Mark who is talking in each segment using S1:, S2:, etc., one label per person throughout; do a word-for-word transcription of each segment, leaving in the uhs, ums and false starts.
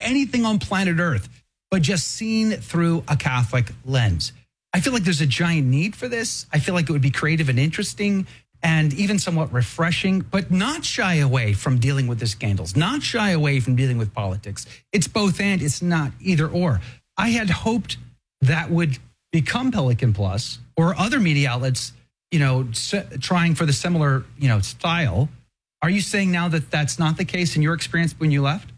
S1: anything on planet Earth, but just seen through a Catholic lens. I feel like there's a giant need for this. I feel like it would be creative and interesting and even somewhat refreshing, but not shy away from dealing with the scandals, not shy away from dealing with politics. It's both and, it's not either or. I had hoped that would become Pelican Plus or other media outlets, you know, trying for the similar, you know, style. Are you saying now that that's not the case in your experience when you left?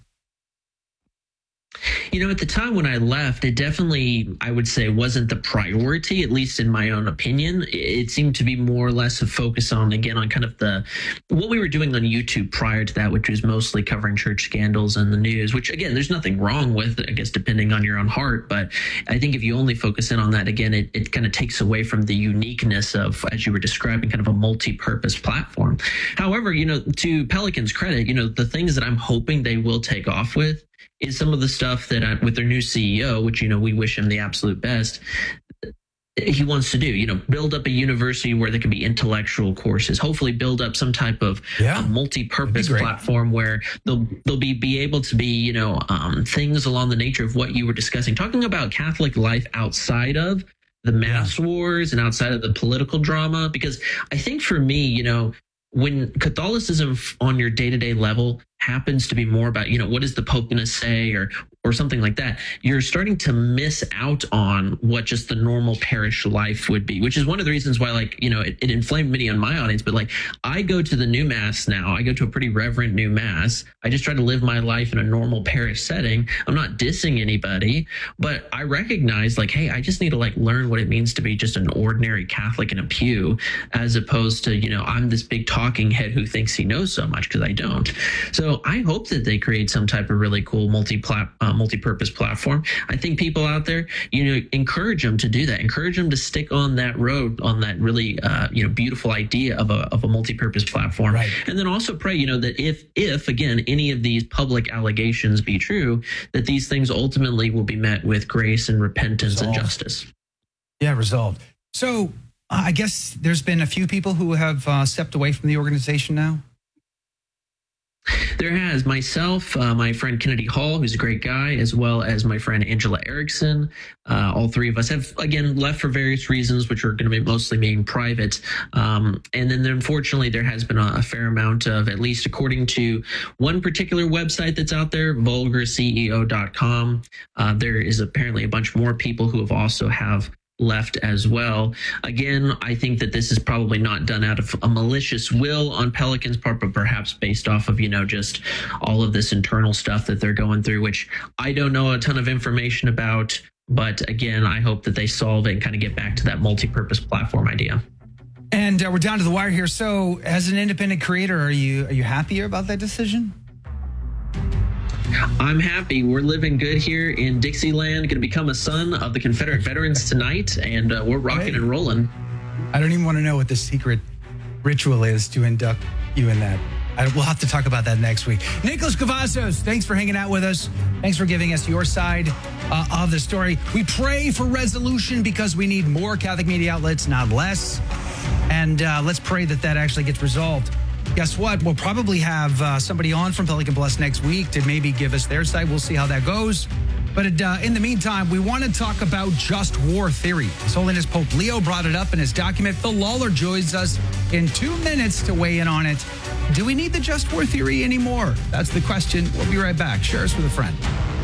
S2: You know, at the time when I left, it definitely, I would say, wasn't the priority, at least in my own opinion. It seemed to be more or less a focus on, again, on kind of the, what we were doing on YouTube prior to that, which was mostly covering church scandals and the news, which, again, there's nothing wrong with, I guess, depending on your own heart. But I think if you only focus in on that, again, it, it kind of takes away from the uniqueness of, as you were describing, kind of a multi-purpose platform. However, you know, to Pelican's credit, you know, the things that I'm hoping they will take off with is some of the stuff that I, with their new C E O, which, you know, we wish him the absolute best, he wants to do, you know, build up a university where there can be intellectual courses, hopefully build up some type of
S1: yeah,
S2: uh, multi-purpose platform where they'll, they'll be, be able to be, you know, um, things along the nature of what you were discussing, talking about Catholic life outside of the mass yeah. wars and outside of the political drama. Because I think for me, you know, when Catholicism on your day-to-day level happens to be more about, you know, what is the Pope going to say or or something like that, you're starting to miss out on what just the normal parish life would be, which is one of the reasons why, like, you know, it, it inflamed many on my audience. But like, I go to the new mass now. I go to a pretty reverent new mass. I just try to live my life in a normal parish setting. I'm not dissing anybody, but I recognize, like, hey, I just need to like learn what it means to be just an ordinary Catholic in a pew, as opposed to, you know, I'm this big talking head who thinks he knows so much, because I don't. So I hope that they create some type of really cool multi-plat, uh, multi-purpose platform. I think people out there, you know, encourage them to do that. Encourage them to stick on that road, on that really, uh, you know, beautiful idea of a of a multi-purpose platform.
S1: Right.
S2: And then also pray, you know, that if if again any of these public allegations be true, that these things ultimately will be met with grace and repentance
S1: Resolved.
S2: and justice.
S1: Yeah, resolved. So uh, I guess there's been a few people who have uh, stepped away from the organization now.
S2: There has myself, uh, my friend Kennedy Hall, who's a great guy, as well as my friend Angela Erickson. Uh, all three of us have, again, left for various reasons, which are going to be mostly being private. Um, and then, unfortunately, there has been a, a fair amount of, at least according to one particular website that's out there, vulgar C E O dot com, uh, there is apparently a bunch more people who have also have left as well. Again, I think that this is probably not done out of a malicious will on Pelican's part, but perhaps based off of, you know, just all of this internal stuff that they're going through, which I don't know a ton of information about. But again, I hope that they solve it and kind of get back to that multi-purpose platform idea.
S1: And uh, we're down to the wire here. So as an independent creator, are you are you happier about that decision?
S2: I'm happy. We're living good here in Dixieland. Going to become a son of the Confederate veterans tonight, and uh, we're rocking hey. and rolling.
S1: I don't even want to know what the secret ritual is to induct you in that. I, we'll have to talk about that next week. Nicholas Cavazos, thanks for hanging out with us. Thanks for giving us your side uh, of the story. We pray for resolution because we need more Catholic media outlets, not less. And uh, let's pray that that actually gets resolved. Guess what? We'll probably have uh, somebody on from Pelican Plus next week to maybe give us their side. We'll see how that goes. But uh, in the meantime, we want to talk about just war theory. His Holiness Pope Leo brought it up in his document. Phil Lawler joins us in two minutes to weigh in on it. Do we need the just war theory anymore? That's the question. We'll be right back. Share us with a friend.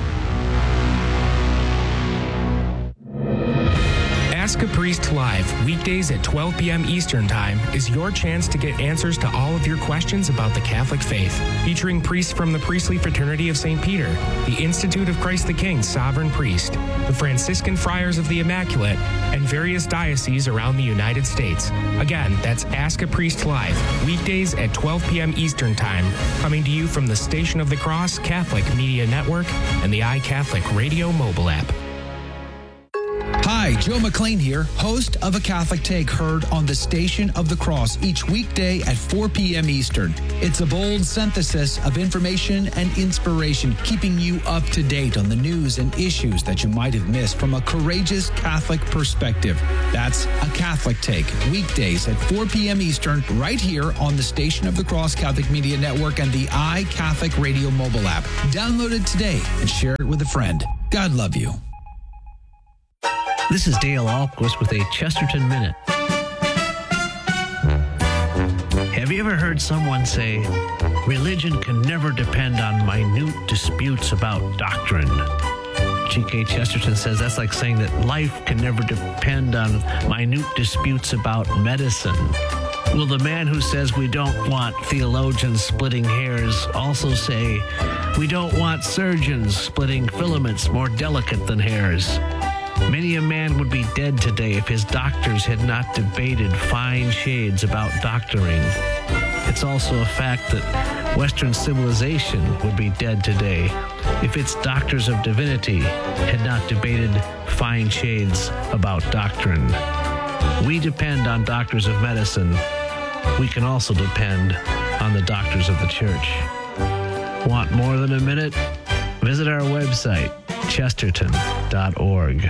S3: Ask a Priest Live, weekdays at twelve p.m. Eastern Time, is your chance to get answers to all of your questions about the Catholic faith. Featuring priests from the Priestly Fraternity of Saint Peter, the Institute of Christ the King Sovereign Priest, the Franciscan Friars of the Immaculate, and various dioceses around the United States. Again, that's Ask a Priest Live, weekdays at twelve p.m. Eastern Time, coming to you from the Station of the Cross Catholic Media Network and the iCatholic Radio mobile app.
S1: Hi, Joe McLean here, host of A Catholic Take, heard on the Station of the Cross each weekday at four p.m. Eastern. It's a bold synthesis of information and inspiration, keeping you up to date on the news and issues that you might have missed from a courageous Catholic perspective. That's A Catholic Take, weekdays at four p.m. Eastern, right here on the Station of the Cross Catholic Media Network and the iCatholic Radio mobile app. Download it today and share it with a friend. God love you.
S4: This is Dale Alquist with a Chesterton Minute. Have you ever heard someone say, religion can never depend on minute disputes about doctrine? G K Chesterton says that's like saying that life can never depend on minute disputes about medicine. Will the man who says we don't want theologians splitting hairs also say we don't want surgeons splitting filaments more delicate than hairs? Many a man would be dead today if his doctors had not debated fine shades about doctoring. It's also a fact that Western civilization would be dead today if its doctors of divinity had not debated fine shades about doctrine. We depend on doctors of medicine. We can also depend on the doctors of the church. Want more than a minute? Visit our website, chesterton dot org.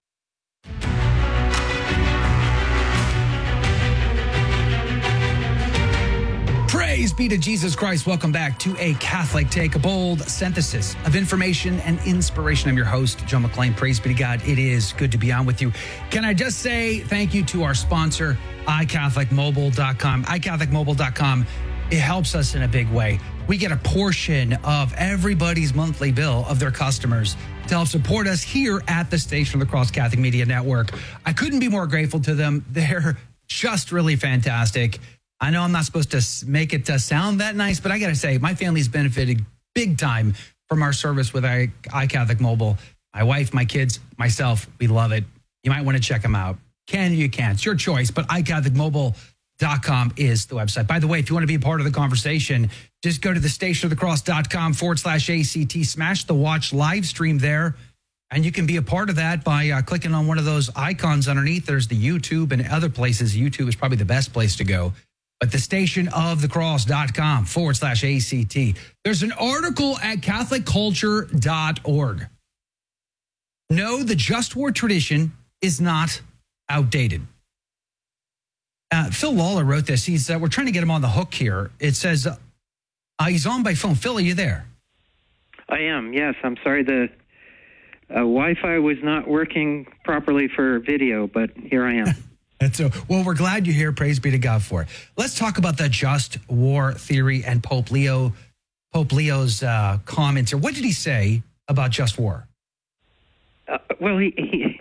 S1: Praise be to Jesus Christ. Welcome back to A Catholic Take, a bold synthesis of information and inspiration. I'm your host, Joe McLean. Praise be to God. It is good to be on with you. Can I just say thank you to our sponsor, i catholic mobile dot com. i catholic mobile dot com, it helps us in a big way. We get a portion of everybody's monthly bill of their customers to help support us here at the Station of the Cross Catholic Media Network. I couldn't be more grateful to them. They're just really fantastic. I know I'm not supposed to make it uh, sound that nice, but I got to say, my family's benefited big time from our service with iCatholic Mobile. My wife, my kids, myself, we love it. You might want to check them out. Can you can't? It's your choice, but i catholic mobile dot com is the website. By the way, if you want to be a part of the conversation, just go to the station of the cross dot com forward slash ACT, smash the watch live stream there, and you can be a part of that by uh, clicking on one of those icons underneath. There's the YouTube and other places. YouTube is probably the best place to go. But the station of the cross dot com forward slash ACT. There's an article at catholic culture dot org. No, the just war tradition is not outdated. Uh, Phil Lawler wrote this. He's uh, we're trying to get him on the hook here. It says uh, he's on by phone. Phil, are you there?
S5: I am, yes. I'm sorry. The uh, Wi-Fi was not working properly for video, but here I am.
S1: And so, well, we're glad you're here. Praise be to God for it. Let's talk about the just war theory and Pope Leo, Pope Leo's uh, comments. Or what did he say about just war?
S5: Uh, well, he, he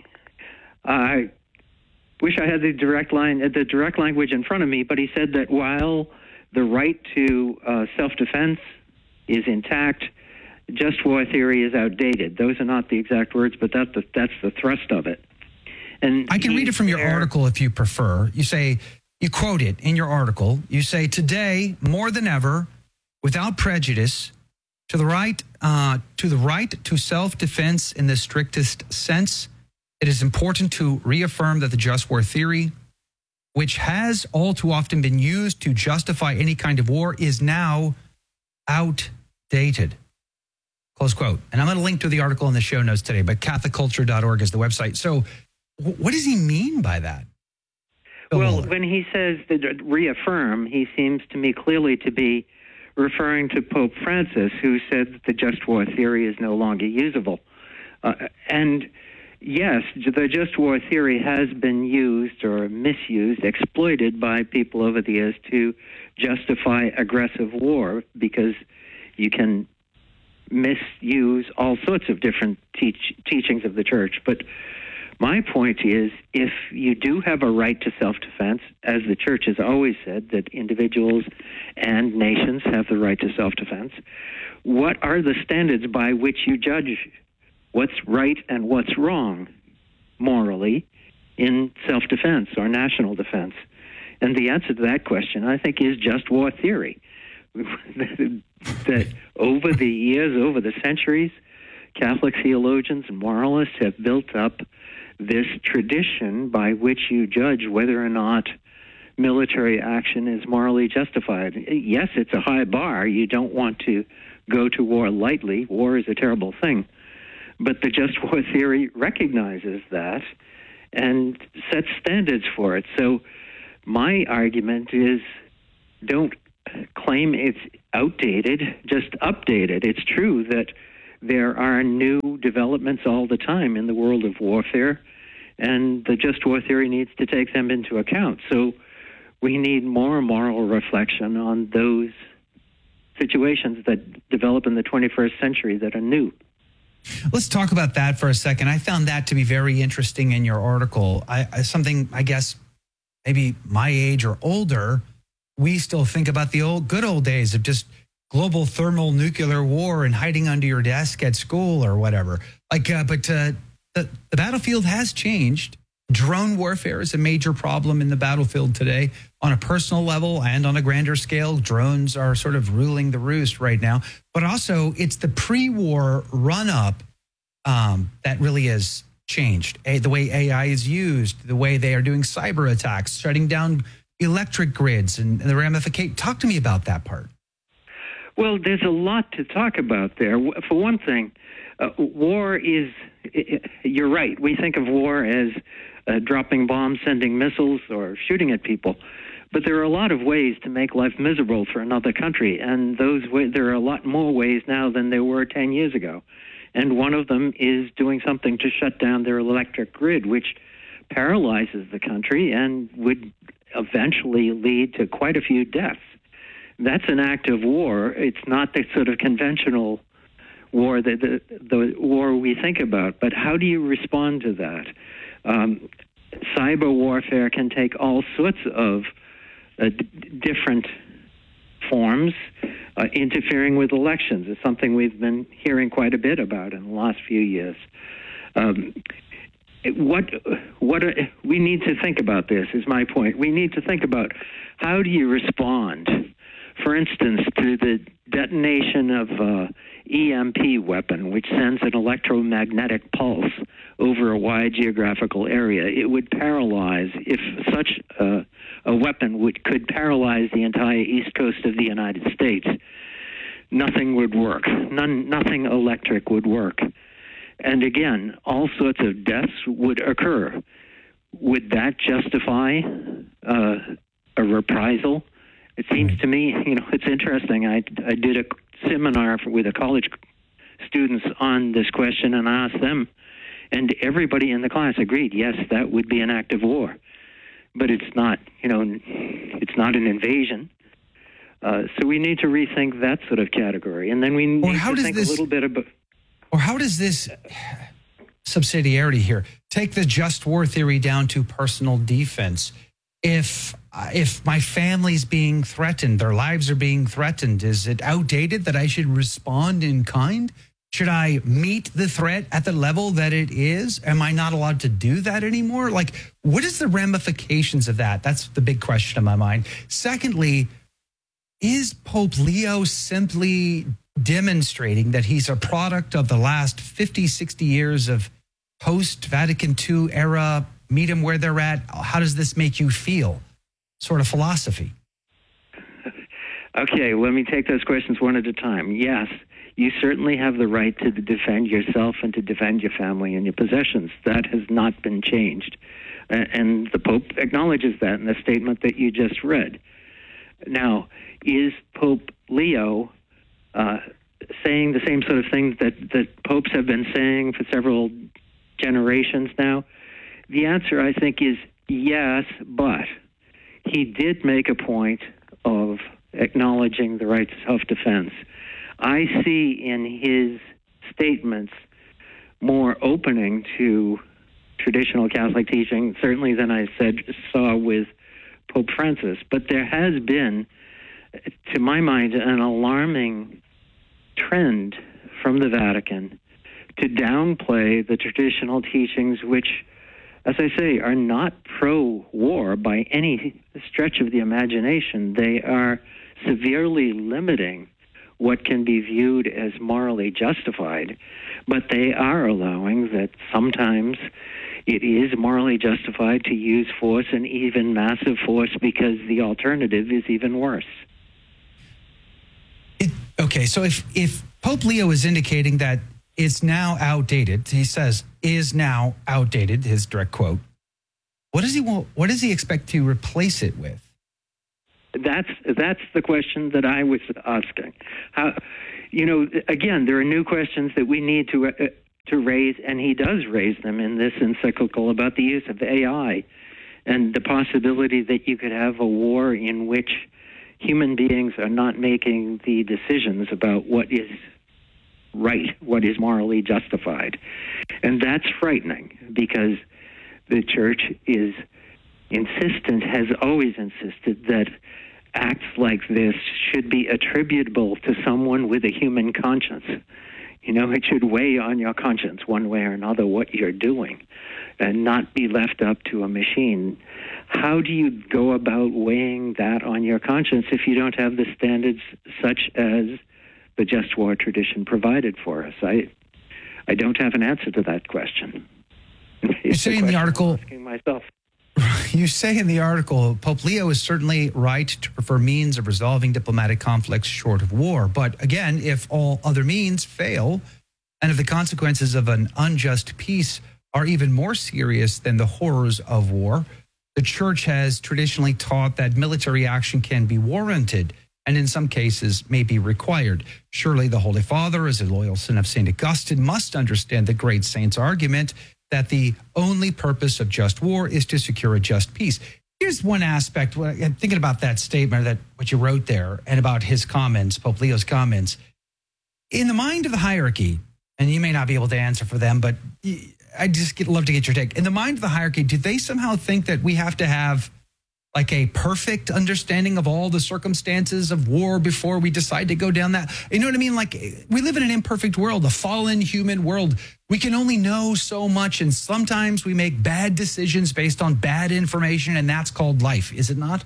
S5: I wish I had the direct line, the direct language in front of me. But he said that while the right to uh, self-defense is intact, just war theory is outdated. Those are not the exact words, but that's the, that's the thrust of it. And
S1: I can read it from your
S5: there.
S1: article if you prefer. You say, you quote it in your article. You say, today, more than ever, without prejudice, to the right, uh, to the right to self-defense in the strictest sense, it is important to reaffirm that the just war theory, which has all too often been used to justify any kind of war, is now outdated. Close quote. And I'm going to link to the article in the show notes today, but catholic culture dot org is the website. So what does he mean by that? Phil
S5: Well,
S1: Mueller.
S5: when he says that reaffirm, he seems to me clearly to be referring to Pope Francis, who said that the just war theory is no longer usable. Uh, and yes, the just war theory has been used or misused, exploited by people over the years to justify aggressive war, because you can misuse all sorts of different teach, teachings of the church. But my point is, if you do have a right to self-defense, as the church has always said, that individuals and nations have the right to self-defense, what are the standards by which you judge what's right and what's wrong morally in self-defense or national defense? And the answer to that question, I think, is just war theory. That over the years, over the centuries, Catholic theologians and moralists have built up this tradition by which you judge whether or not military action is morally justified. Yes, it's a high bar. You don't want to go to war lightly. War is a terrible thing. But the just war theory recognizes that and sets standards for it. So my argument is don't claim it's outdated, just update it. It's true that there are new developments all the time in the world of warfare, and the just war theory needs to take them into account. So we need more moral reflection on those situations that develop in the twenty-first century that are new.
S1: Let's talk about that for a second. I found that to be very interesting in your article. I, I, something, I guess, maybe my age or older, we still think about the old good old days of just global thermal nuclear war and hiding under your desk at school or whatever. Like, uh, but uh, the, the battlefield has changed. Drone warfare is a major problem in the battlefield today on a personal level and on a grander scale. Drones are sort of ruling the roost right now. But also, it's the pre-war run-up um, that really has changed. A, the way A I is used, the way they are doing cyber attacks, shutting down electric grids and, and the ramification. Talk to me about that part.
S5: Well, there's a lot to talk about there. For one thing, uh, war is, you're right, we think of war as uh, dropping bombs, sending missiles, or shooting at people. But there are a lot of ways to make life miserable for another country, and those way, there are a lot more ways now than there were ten years ago. And one of them is doing something to shut down their electric grid, which paralyzes the country and would eventually lead to quite a few deaths. That's an act of war. It's not the sort of conventional war, that the, the war we think about. But how do you respond to that? Um, cyber warfare can take all sorts of uh, d- different forms. Uh, interfering with elections is something we've been hearing quite a bit about in the last few years. Um, what what are, we need to think about this is my point. We need to think about how do you respond, for instance, to the detonation of a E M P weapon, which sends an electromagnetic pulse over a wide geographical area. It would paralyze, if such a, a weapon would could paralyze the entire east coast of the United States. Nothing would work. None, nothing electric would work. And again, all sorts of deaths would occur. Would that justify uh, a reprisal? It seems to me, you know, it's interesting. I, I did a seminar with a college students on this question, and I asked them, and everybody in the class agreed, yes, that would be an act of war. But it's not, you know, it's not an invasion. Uh, so we need to rethink that sort of category. And then we need to think this, a little bit about...
S1: Or how does this subsidiarity here take the just war theory down to personal defense? If if my family's being threatened, their lives are being threatened, is it outdated that I should respond in kind? Should I meet the threat at the level that it is? Am I not allowed to do that anymore? Like, what is the ramifications of that? That's the big question in my mind. Secondly, is Pope Leo simply demonstrating that he's a product of the last fifty, sixty years of post-Vatican two era, meet them where they're at? How does this make you feel? Sort of philosophy.
S5: Okay, let me take those questions one at a time. Yes, you certainly have the right to defend yourself and to defend your family and your possessions. That has not been changed. And the Pope acknowledges that in the statement that you just read. Now, is Pope Leo uh, saying the same sort of things that, that popes have been saying for several generations now? The answer, I think, is yes, but he did make a point of acknowledging the right to self-defense. I see in his statements more opening to traditional Catholic teaching, certainly than I said saw with Pope Francis. But there has been, to my mind, an alarming trend from the Vatican to downplay the traditional teachings, which, as I say, are not pro-war by any stretch of the imagination. They are severely limiting what can be viewed as morally justified, but they are allowing that sometimes it is morally justified to use force, and even massive force, because the alternative is even worse.
S1: It, okay, so if, if Pope Leo is indicating that it's now outdated, he says, is now outdated, his direct quote, what does he want, what does he expect to replace it with?
S5: That's that's the question that I was asking. How, you know, again, there are new questions that we need to uh, to raise, and he does raise them in this encyclical about the use of A I and the possibility that you could have a war in which human beings are not making the decisions about what is right, what is morally justified. And that's frightening, because the church is insistent, has always insisted, that acts like this should be attributable to someone with a human conscience. You know, it should weigh on your conscience one way or another what you're doing, and not be left up to a machine. How do you go about weighing that on your conscience if you don't have the standards such as the just war tradition provided for us? I I don't have an answer to that question.
S1: You say in the article,
S5: I'm asking myself.
S1: You say in the article, Pope Leo is certainly right to prefer means of resolving diplomatic conflicts short of war. But again, if all other means fail, and if the consequences of an unjust peace are even more serious than the horrors of war, the church has traditionally taught that military action can be warranted and in some cases may be required. Surely the Holy Father, as a loyal son of Saint Augustine, must understand the great saint's argument that the only purpose of just war is to secure a just peace. Here's one aspect, I'm thinking about that statement, that what you wrote there, and about his comments, Pope Leo's comments. In the mind of the hierarchy, and you may not be able to answer for them, but I just get, love to get your take. In the mind of the hierarchy, do they somehow think that we have to have like a perfect understanding of all the circumstances of war before we decide to go down that? You know what I mean? Like, we live in an imperfect world, a fallen human world. We can only know so much, and sometimes we make bad decisions based on bad information, and that's called life, is it not?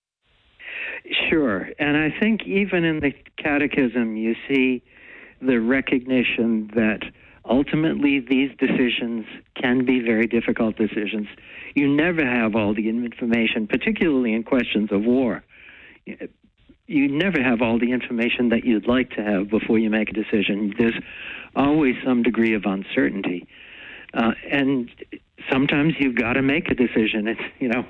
S5: Sure. And I think even in the Catechism, you see the recognition that ultimately these decisions can be very difficult decisions. You never have all the information, particularly in questions of war. You never have all the information that you'd like to have before you make a decision. There's always some degree of uncertainty. Uh, and sometimes you've got to make a decision. It's, you know,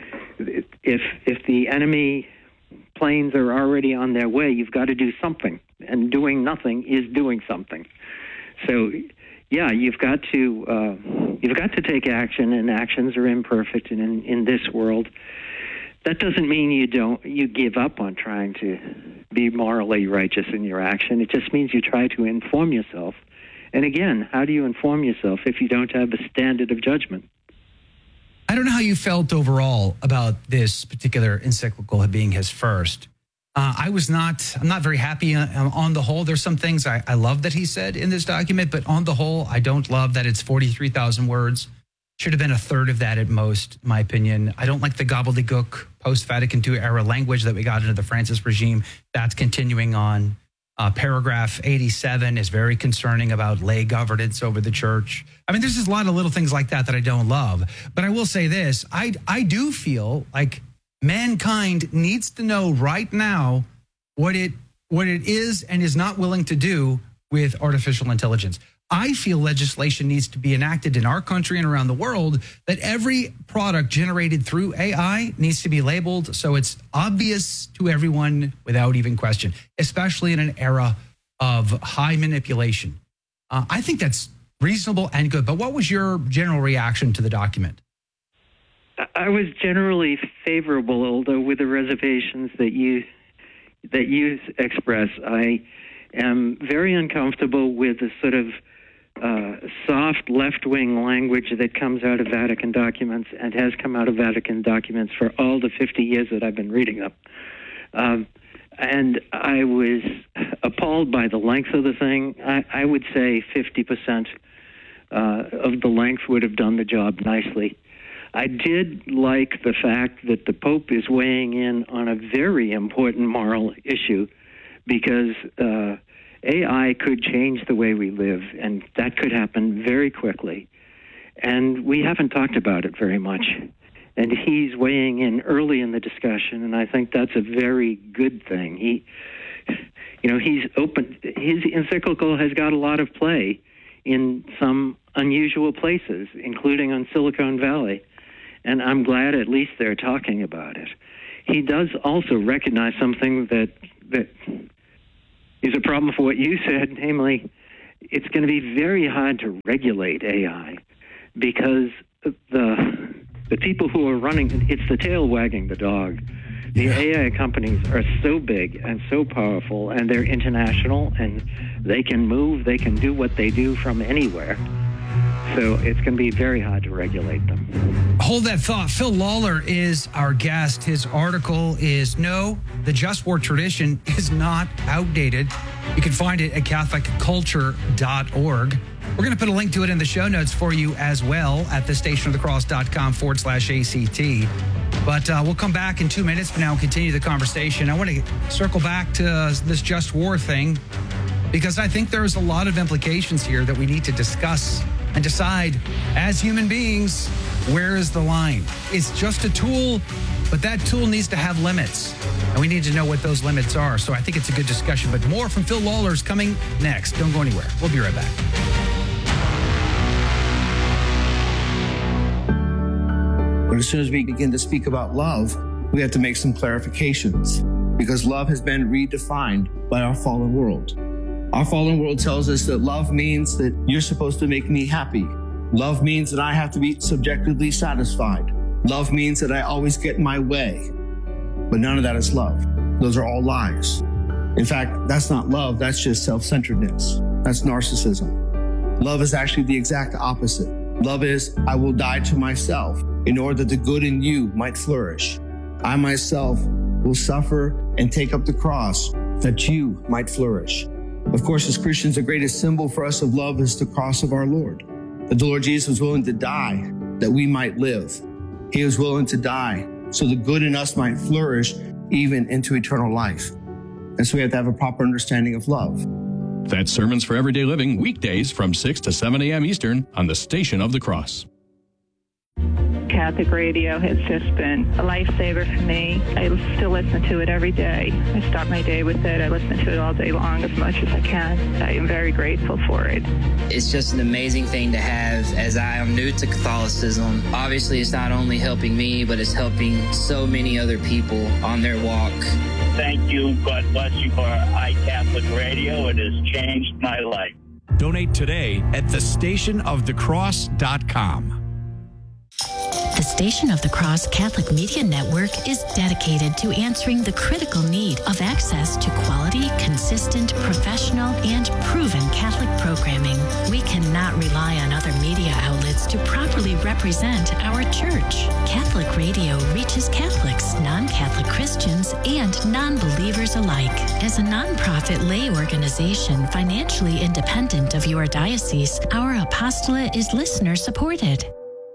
S5: if if the enemy planes are already on their way, you've got to do something. And doing nothing is doing something. So, yeah, you've got to uh, you've got to take action, and actions are imperfect. And in, in this world, that doesn't mean you don't you give up on trying to be morally righteous in your action. It just means you try to inform yourself. And again, how do you inform yourself if you don't have a standard of judgment?
S1: I don't know how you felt overall about this particular encyclical being his first. Uh, I was not, I'm not very happy on, on the whole. There's some things I, I love that he said in this document, but on the whole, I don't love that it's forty-three thousand words. Should have been a third of that at most, in my opinion. I don't like the gobbledygook post-Vatican two era language that we got into the Francis regime. That's continuing on. Uh, paragraph eighty-seven is very concerning about lay governance over the church. I mean, there's just a lot of little things like that that I don't love. But I will say this, I, I do feel like mankind needs to know right now what it what it is and is not willing to do with artificial intelligence. I feel legislation needs to be enacted in our country and around the world that every product generated through A I needs to be labeled so it's obvious to everyone without even question, especially in an era of high manipulation. Uh, I think that's reasonable and good. But what was your general reaction to the document?
S5: I was generally favorable, although with the reservations that you that you express. I am very uncomfortable with the sort of uh, soft left-wing language that comes out of Vatican documents and has come out of Vatican documents for all the fifty years that I've been reading them. Um, and I was appalled by the length of the thing. I, I would say fifty percent uh, of the length would have done the job nicely. I did like the fact that the Pope is weighing in on a very important moral issue, because uh, A I could change the way we live, and that could happen very quickly. And we haven't talked about it very much. And he's weighing in early in the discussion, and I think that's a very good thing. He, you know, he's open. His encyclical has got a lot of play in some unusual places, including on Silicon Valley. And I'm glad at least they're talking about it. He does also recognize something that that is a problem for what you said, namely, it's going to be very hard to regulate A I because the the people who are running, it's the tail wagging the dog. The yeah. A I companies are so big and so powerful, and they're international, and they can move, they can do what they do from anywhere. So it's going to be very hard to regulate them.
S1: Hold that thought. Phil Lawler is our guest. His article is No, the Just War Tradition is Not Outdated. You can find it at catholic culture dot org. We're going to put a link to it in the show notes for you as well at thestationofthecross.com forward slash ACT. But uh, we'll come back in two minutes from now and continue the conversation. I want to circle back to uh, this just war thing because I think there's a lot of implications here that we need to discuss and decide as human beings, where is the line? It's just a tool, but that tool needs to have limits. And we need to know what those limits are. So I think it's a good discussion. But more from Phil Lawler is coming next. Don't go anywhere. We'll be right back.
S6: But as soon as we begin to speak about love, we have to make some clarifications because love has been redefined by our fallen world. Our fallen world tells us that love means that you're supposed to make me happy. Love means that I have to be subjectively satisfied. Love means that I always get my way. But none of that is love. Those are all lies. In fact, that's not love. That's just self-centeredness. That's narcissism. Love is actually the exact opposite. Love is, I will die to myself in order that the good in you might flourish. I myself will suffer and take up the cross that you might flourish. Of course, as Christians, the greatest symbol for us of love is the cross of our Lord. That the Lord Jesus was willing to die that we might live. He was willing to die so the good in us might flourish even into eternal life. And so we have to have a proper understanding of love.
S7: That's Sermons for Everyday Living, weekdays from six to seven a.m. Eastern on the Station of the Cross.
S8: Catholic radio has just been a lifesaver for me. I still listen to it every day. I start my day with it. I listen to it all day long as much as I can. I am very grateful for it.
S9: It's just an amazing thing to have as I am new to Catholicism. Obviously, it's not only helping me, but it's helping so many other people on their walk.
S10: Thank you. God bless you for iCatholic Radio. It has changed my life.
S11: Donate today at the station of the cross dot com.
S12: The Station of the Cross Catholic Media Network is dedicated to answering the critical need of access to quality, consistent, professional, and proven Catholic programming. We cannot rely on other media outlets to properly represent our church. Catholic radio reaches Catholics, non-Catholic Christians, and non-believers alike. As a nonprofit lay organization financially independent of your diocese, our apostolate is listener-supported.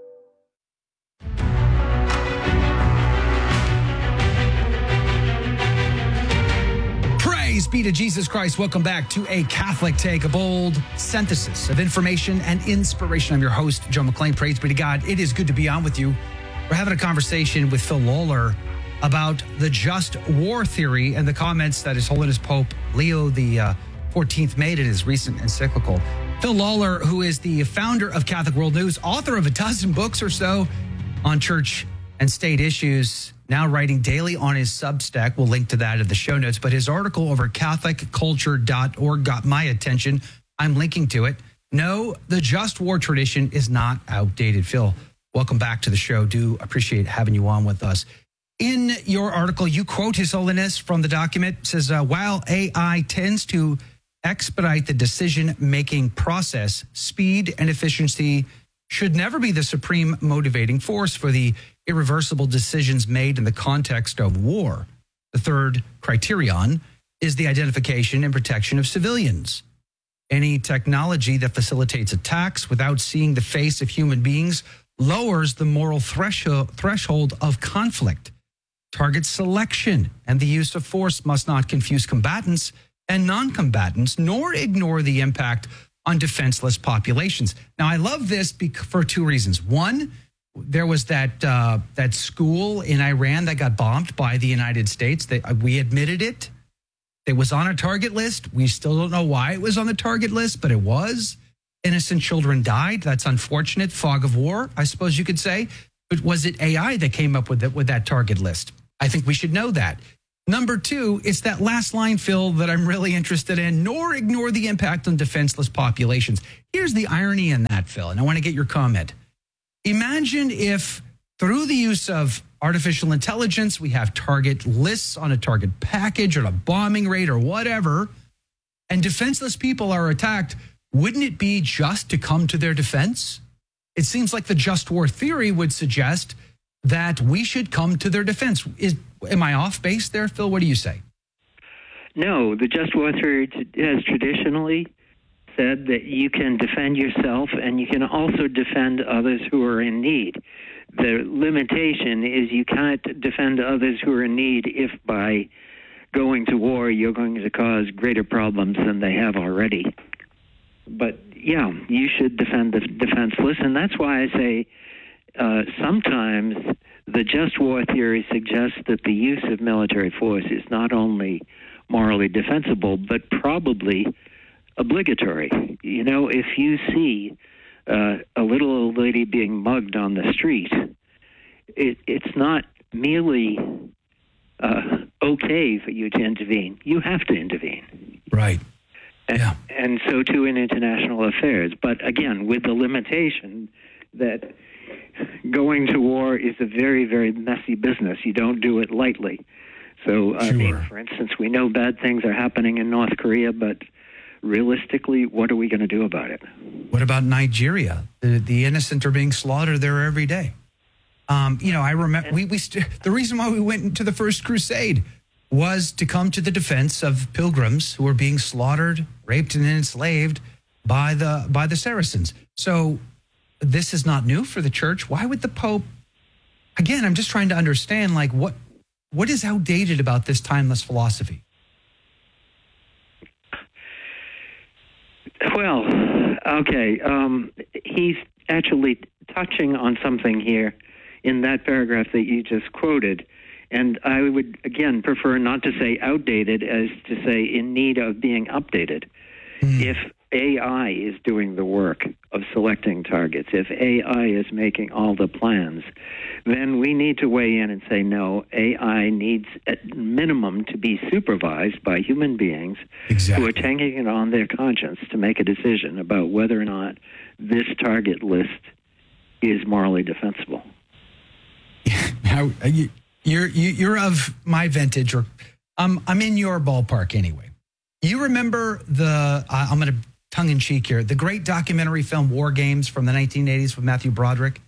S1: Praise be to Jesus Christ. Welcome back to A Catholic Take, a bold synthesis of information and inspiration. I'm your host, Joe McClain. Praise be to God. It is good to be on with you. We're having a conversation with Phil Lawler about the just war theory and the comments that His Holiness Pope Leo the fourteenth made in his recent encyclical. Phil Lawler, who is the founder of Catholic World News, author of a dozen books or so on church and state issues, now writing daily on his Substack. We'll link to that in the show notes. But his article over catholic culture dot org got my attention. I'm linking to it. No, the just war tradition is not outdated. Phil, welcome back to the show. Do appreciate having you on with us. In your article, you quote His Holiness from the document. It says, uh, while A I tends to expedite the decision-making process, speed and efficiency should never be the supreme motivating force for the irreversible decisions made in the context of war. The third criterion is the identification and protection of civilians. Any technology that facilitates attacks without seeing the face of human beings lowers the moral threshold threshold of conflict. Target selection and the use of force must not confuse combatants and non-combatants, nor ignore the impact on defenseless populations. Now, I love this bec- for two reasons. One, there was that uh, that school in Iran that got bombed by the United States. They, uh, we admitted it. It was on a target list. We still don't know why it was on the target list, but it was. Innocent children died. That's unfortunate. Fog of war, I suppose you could say. But was it A I that came up with it, with that target list? I think we should know that. Number two, it's that last line, Phil, that I'm really interested in, nor ignore the impact on defenseless populations. Here's the irony in that, Phil, and I want to get your comment. Imagine if through the use of artificial intelligence, we have target lists on a target package or a bombing rate or whatever, and defenseless people are attacked. Wouldn't it be just to come to their defense? It seems like the just war theory would suggest that we should come to their defense. Is, am I off base there, Phil? What do you say?
S5: No, the just war theory has traditionally said that you can defend yourself and you can also defend others who are in need. The limitation is you can't defend others who are in need if by going to war you're going to cause greater problems than they have already. But yeah, you should defend the defenseless, and that's why I say uh, sometimes the just war theory suggests that the use of military force is not only morally defensible, but probably obligatory. You know, if you see uh, a little old lady being mugged on the street, it, it's not merely uh, okay for you to intervene. You have to intervene.
S1: Right.
S5: And,
S1: yeah.
S5: and so too in international affairs. But again, with the limitation that going to war is a very, very messy business. You don't do it lightly. So, I
S1: sure.
S5: mean, for instance, we know bad things are happening in North Korea, but realistically, what are we going to do about it?
S1: What about Nigeria? The, the innocent are being slaughtered there every day. Um, you know, I remember we, we st- the reason why we went into the First Crusade was to come to the defense of pilgrims who were being slaughtered, raped, and enslaved by the by the Saracens. So this is not new for the church. Why would the Pope? Again, I'm just trying to understand, like, what what is outdated about this timeless philosophy?
S5: Well, okay, um, he's actually touching on something here in that paragraph that you just quoted. And I would, again, prefer not to say outdated as to say in need of being updated. Mm. If A I is doing the work of selecting targets, if A I is making all the plans, then we need to weigh in and say, no, A I needs at minimum to be supervised by human beings
S1: exactly.
S5: who are taking it on their conscience to make a decision about whether or not this target list is morally defensible.
S1: Now, you, you're you, you're of my vintage, or um, I'm in your ballpark anyway. You remember the? Uh, I'm going to tongue in cheek here. The great documentary film War Games from the nineteen eighties with Matthew Broderick.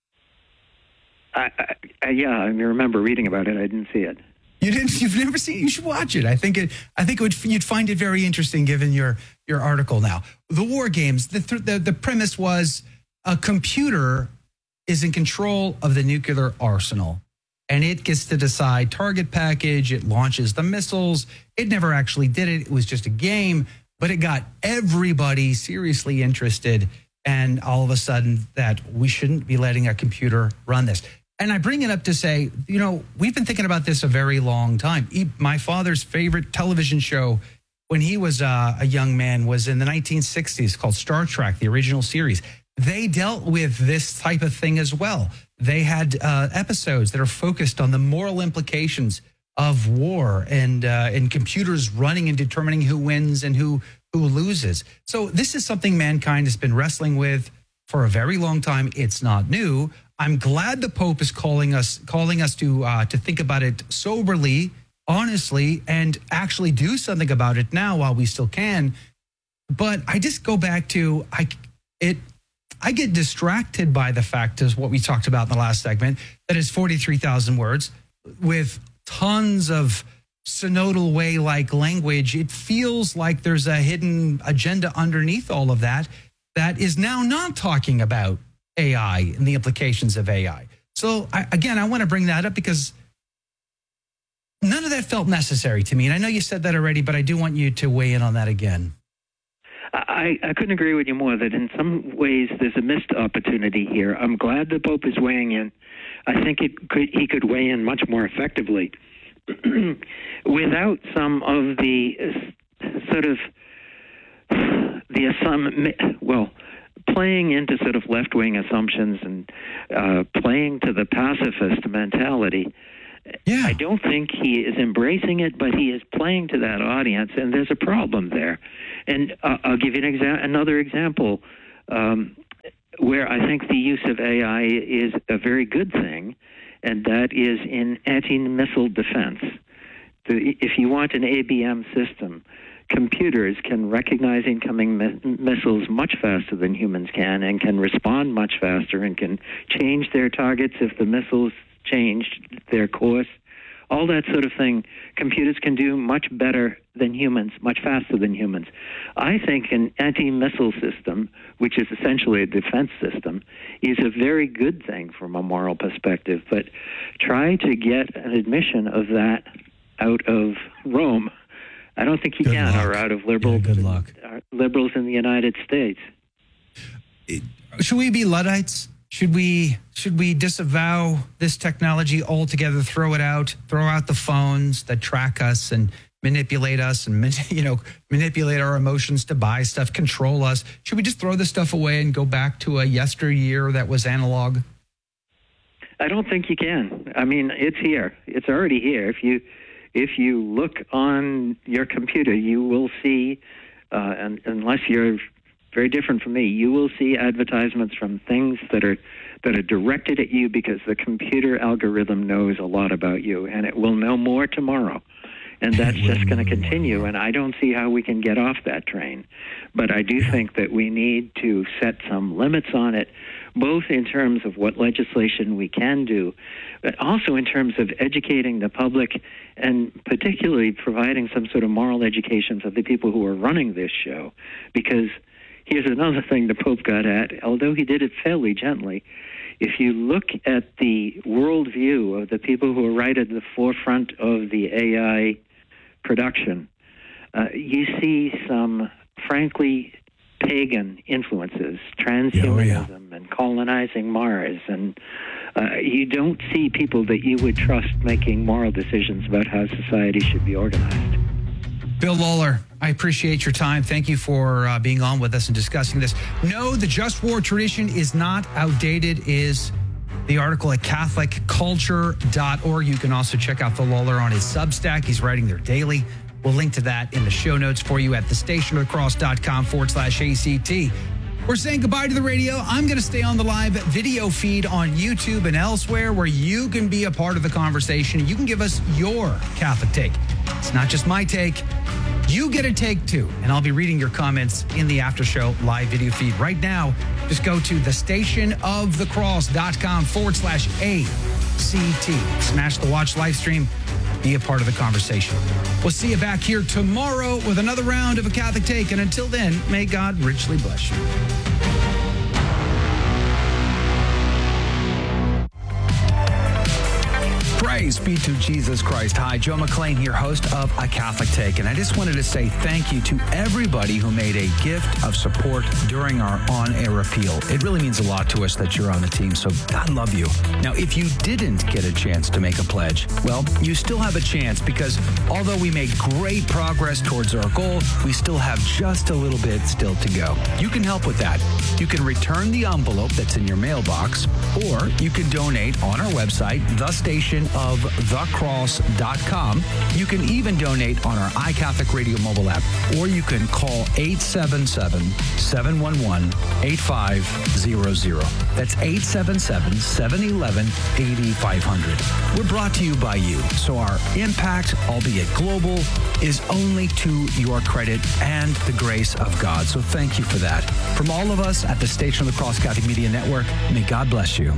S5: I, I, yeah, I remember reading about it. I didn't see it.
S1: You didn't? You've never seen it? You should watch it. I think it. I think it would. You'd find it very interesting, given your your article now. The War Games. The the, the premise was a computer is in control of the nuclear arsenal, and it gets to decide target package. It launches the missiles. It never actually did it. It was just a game, but it got everybody seriously interested. And all of a sudden, that we shouldn't be letting a computer run this. And I bring it up to say, you know, we've been thinking about this a very long time. He, my father's favorite television show when he was uh, a young man was in the nineteen sixties called Star Trek, the original series. They dealt with this type of thing as well. They had uh, episodes that are focused on the moral implications of war and uh, and computers running and determining who wins and who who loses. So this is something mankind has been wrestling with for a very long time. It's not new. I'm glad the Pope is calling us calling us to uh, to think about it soberly, honestly, and actually do something about it now while we still can. But I just go back to I it. I get distracted by the fact, is what we talked about in the last segment, that is forty-three thousand words with tons of synodal way-like language. It feels like there's a hidden agenda underneath all of that that is now not talking about A I and the implications of A I. So I, again, I want to bring that up because none of that felt necessary to me. And I know you said that already, but I do want you to weigh in on that again.
S5: I, I couldn't agree with you more that in some ways there's a missed opportunity here. I'm glad the Pope is weighing in. I think it could, he could weigh in much more effectively without some of the uh, sort of the some well playing into sort of left-wing assumptions and uh, playing to the pacifist mentality.
S1: Yeah.
S5: I don't think he is embracing it, but he is playing to that audience, and there's a problem there. And uh, I'll give you an exa- another example um, where I think the use of A I is a very good thing, and that is in anti-missile defense. The, if you want an A B M system, computers can recognize incoming mi- missiles much faster than humans can, and can respond much faster, and can change their targets if the missiles changed their course. All that sort of thing, computers can do much better than humans, much faster than humans. I think an anti-missile system, which is essentially a defense system, is a very good thing from a moral perspective. But try to get an admission of that out of Rome. I don't think you
S1: good
S5: can,
S1: luck.
S5: or out of liberals,
S1: yeah, good luck.
S5: liberals in the United States.
S1: Should we be Luddites? Should we should we disavow this technology altogether, throw it out, throw out the phones that track us and manipulate us and, you know, manipulate our emotions to buy stuff, control us? Should we just throw this stuff away and go back to a yesteryear that was analog?
S5: I don't think you can. I mean, it's here. It's already here. If you if you look on your computer, you will see, uh, and unless you're very different from me, you will see advertisements from things that are that are directed at you because the computer algorithm knows a lot about you, and it will know more tomorrow. And that's just going to continue, and I don't see how we can get off that train. But I do think that we need to set some limits on it, both in terms of what legislation we can do, but also in terms of educating the public and particularly providing some sort of moral education for the people who are running this show. Because here's another thing the Pope got at, although he did it fairly gently. If you look at the worldview of the people who are right at the forefront of the A I production, uh, you see some, frankly, pagan influences, transhumanism oh, yeah. and colonizing Mars. And uh, you don't see people that you would trust making moral decisions about how society should be organized.
S1: Bill Lawler, I appreciate your time. Thank you for uh, being on with us and discussing this. No, the just war tradition is not outdated, is the article at Catholic Culture dot org. You can also check out Phil Lawler on his Substack. He's writing there daily. We'll link to that in the show notes for you at the station of the cross dot com forward slash A C T. We're saying goodbye to the radio. I'm going to stay on the live video feed on YouTube and elsewhere where you can be a part of the conversation. You can give us your Catholic take. It's not just my take. You get a take too. And I'll be reading your comments in the after show live video feed. Right now, just go to the station of the cross dot com forward slash A C T. Smash the watch live stream. Be a part of the conversation. We'll see you back here tomorrow with another round of A Catholic Take. And until then, may God richly bless you. Praise be to Jesus Christ. Hi, Joe McClain here, host of A Catholic Take. And I just wanted to say thank you to everybody who made a gift of support during our on-air appeal. It really means a lot to us that you're on the team, so God love you. Now, if you didn't get a chance to make a pledge, well, you still have a chance because although we made great progress towards our goal, we still have just a little bit still to go. You can help with that. You can return the envelope that's in your mailbox, or you can donate on our website, the station of the cross dot com. You can even donate on our iCatholic Radio mobile app, or you can call eight seven seven, seven one one, eight five zero zero. That's eight seven seven, seven one one, eight five zero zero. We're brought to you by you, so our impact, albeit global, is only to your credit and the grace of God. So thank you for that. From all of us at the Station of the Cross Catholic Media Network, may God bless you.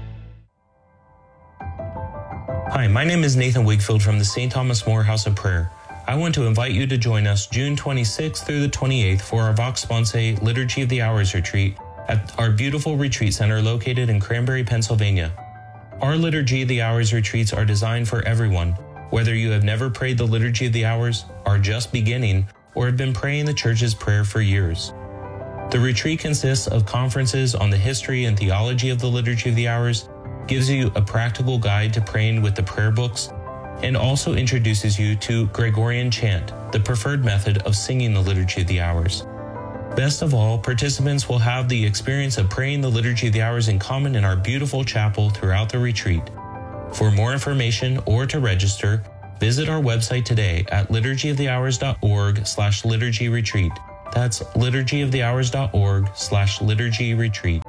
S13: Hi, my name is Nathan Wigfield from the Saint Thomas More House of Prayer. I want to invite you to join us June twenty-sixth through the twenty-eighth for our Vox Sponsae Liturgy of the Hours retreat at our beautiful retreat center located in Cranberry, Pennsylvania. Our Liturgy of the Hours retreats are designed for everyone, whether you have never prayed the Liturgy of the Hours, are just beginning, or have been praying the church's prayer for years. The retreat consists of conferences on the history and theology of the Liturgy of the Hours, gives you a practical guide to praying with the prayer books, and also introduces you to Gregorian chant, the preferred method of singing the Liturgy of the Hours. Best of all, participants will have the experience of praying the Liturgy of the Hours in common in our beautiful chapel throughout the retreat. For more information or to register, visit our website today at liturgyofthehours.org slash liturgy retreat. That's liturgyofthehours.org slash liturgy retreat.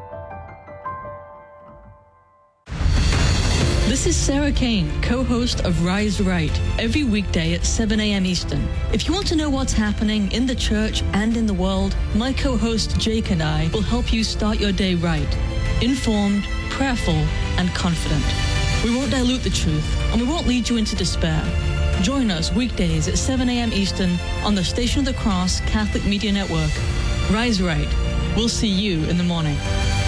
S14: This is Sarah Kane, co-host of Rise Right, every weekday at seven a.m. Eastern. If you want to know what's happening in the church and in the world, my co-host Jake and I will help you start your day right, informed, prayerful, and confident. We won't dilute the truth, and we won't lead you into despair. Join us weekdays at seven a.m. Eastern on the Station of the Cross Catholic Media Network. Rise Right. We'll see you in the morning.